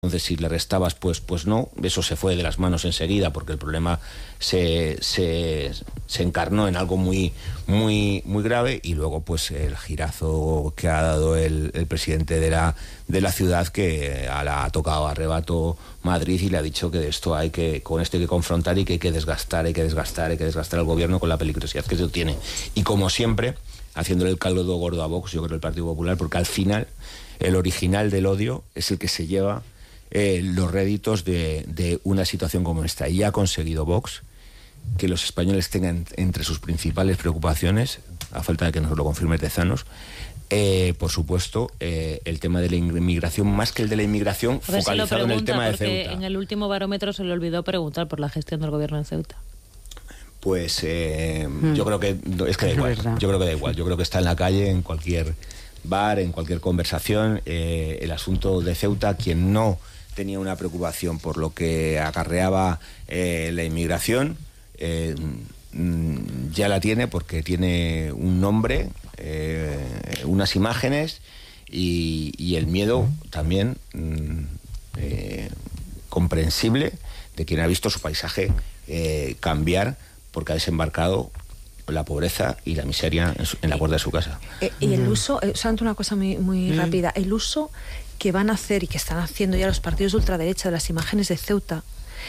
Entonces, si le restabas, pues no, eso se fue de las manos enseguida, porque el problema se encarnó en algo muy grave, y luego pues el girazo que ha dado el presidente de la ciudad, que ha tocado a rebato Madrid y le ha dicho que con esto hay que confrontar y que hay que desgastar al gobierno con la peligrosidad que se tiene. Y como siempre, haciéndole el caldo gordo a Vox, yo creo, el Partido Popular, porque al final el original del odio es el que se lleva los réditos de una situación como esta. Y ha conseguido Vox que los españoles tengan entre sus principales preocupaciones, a falta de que nos lo confirme Tezanos, por supuesto, el tema de la inmigración, más que el de la inmigración, focalizado en el tema de Ceuta. En el último barómetro se le olvidó preguntar por la gestión del gobierno en Ceuta. Pues yo creo que da igual. Yo creo que da igual. Yo creo que está en la calle, en cualquier bar, en cualquier conversación. El asunto de Ceuta, quien no tenía una preocupación por lo que acarreaba la inmigración, ya la tiene, porque tiene un nombre, unas imágenes y el miedo también comprensible de quien ha visto su paisaje cambiar, porque ha desembarcado la pobreza y la miseria en la puerta de su casa. Y el uso, solamente una cosa muy rápida, el uso que van a hacer y que están haciendo ya los partidos de ultraderecha de las imágenes de Ceuta,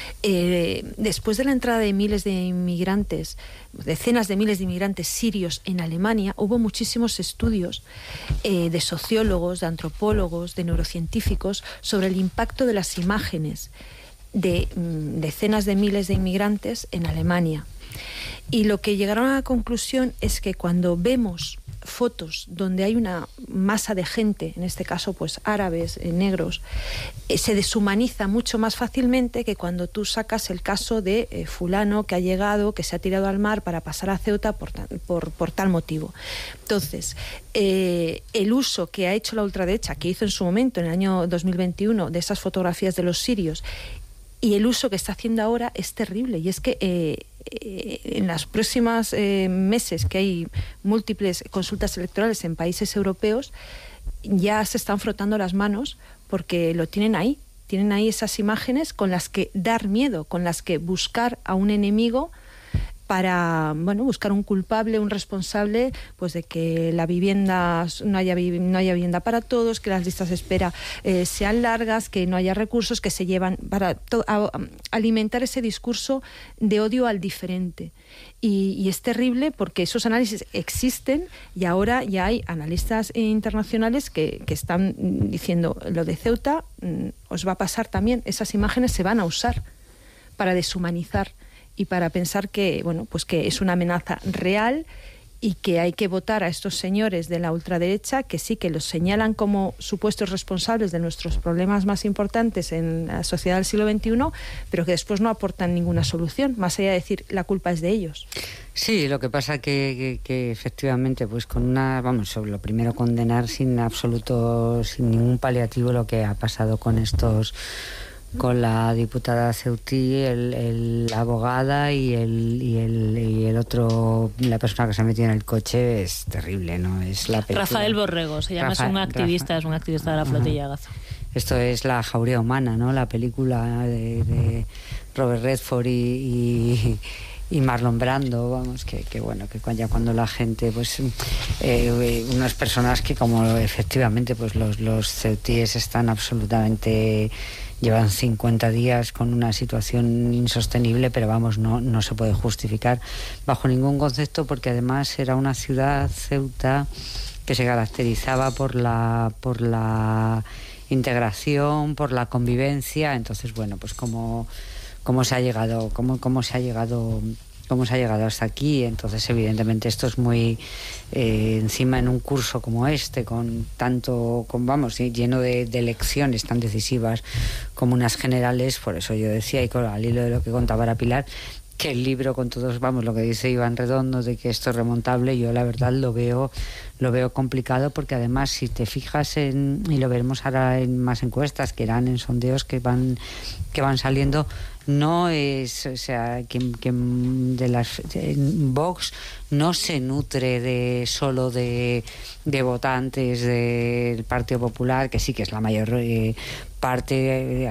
después de la entrada de miles de inmigrantes, decenas de miles de inmigrantes sirios en Alemania, hubo muchísimos estudios de sociólogos, de antropólogos, de neurocientíficos sobre el impacto de las imágenes de decenas de miles de inmigrantes en Alemania. Y lo que llegaron a la conclusión es que cuando vemos fotos donde hay una masa de gente, en este caso pues árabes, negros, se deshumaniza mucho más fácilmente que cuando tú sacas el caso de fulano que ha llegado, que se ha tirado al mar para pasar a Ceuta por tal motivo. Entonces, el uso que ha hecho la ultraderecha, que hizo en su momento, en el año 2021, de esas fotografías de los sirios, y el uso que está haciendo ahora es terrible. Y es que en las próximas meses, que hay múltiples consultas electorales en países europeos, ya se están frotando las manos porque lo tienen ahí esas imágenes con las que dar miedo, con las que buscar a un enemigo para, buscar un culpable, un responsable, pues de que la vivienda no haya vivienda para todos, que las listas de espera sean largas, que no haya recursos, que se llevan para alimentar ese discurso de odio al diferente. Y es terrible porque esos análisis existen y ahora ya hay analistas internacionales que están diciendo lo de Ceuta os va a pasar también, esas imágenes se van a usar para deshumanizar y para pensar que, pues que es una amenaza real y que hay que votar a estos señores de la ultraderecha que sí, que los señalan como supuestos responsables de nuestros problemas más importantes en la sociedad del siglo XXI, pero que después no aportan ninguna solución, más allá de decir la culpa es de ellos. Sí, lo que pasa que efectivamente, pues sobre lo primero condenar sin ningún paliativo lo que ha pasado con la diputada Ceutí, la abogada y el otro, la persona que se ha metido en el coche. Es terrible, ¿no? Es la película. Rafael Borrego se llama, es un activista de la flotilla Gaza. Esto es La jauría humana, ¿no? La película de Robert Redford y Marlon Brando, vamos, que ya cuando la gente, pues unas personas que, como efectivamente pues los ceutíes están absolutamente, llevan 50 días con una situación insostenible, pero vamos, no se puede justificar bajo ningún concepto, porque además era una ciudad, Ceuta, que se caracterizaba por la integración, por la convivencia. Entonces, pues cómo se ha llegado hasta aquí. Entonces, evidentemente, esto es muy encima en un curso como este, lleno de elecciones tan decisivas como unas generales. Por eso yo decía, y al hilo de lo que contaba Pilar, que el libro, con todos, vamos, lo que dice Iván Redondo de que esto es remontable, yo la verdad lo veo complicado, porque además si te fijas y lo veremos ahora en más encuestas que irán en sondeos que van saliendo, no es, o sea, quien de las Vox no se nutre solo de votantes del Partido Popular, que sí que es la mayor parte,